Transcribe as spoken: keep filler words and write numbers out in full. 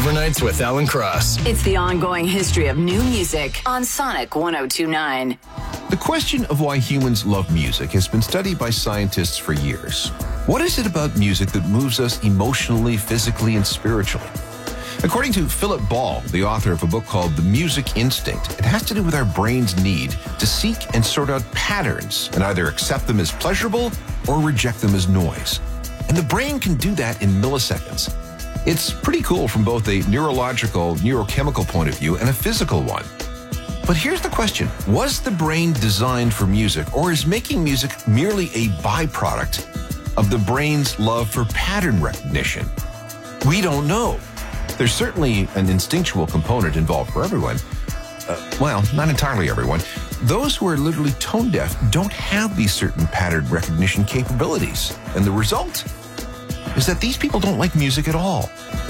Overnights with Alan Cross. It's the ongoing history of new music on Sonic one oh two point nine. The question of why humans love music has been studied by scientists for years. What is it about music that moves us emotionally, physically, and spiritually? According to Philip Ball, the author of a book called The Music Instinct, it has to do with our brain's need to seek and sort out patterns and either accept them as pleasurable or reject them as noise. And the brain can do that in milliseconds. It's pretty cool from both a neurological, neurochemical point of view and a physical one. But here's the question. Was the brain designed for music, or is making music merely a byproduct of the brain's love for pattern recognition? We don't know. There's certainly an instinctual component involved for everyone. Uh, well, not entirely everyone. Those who are literally tone deaf don't have these certain pattern recognition capabilities. And the result is that these people don't like music at all.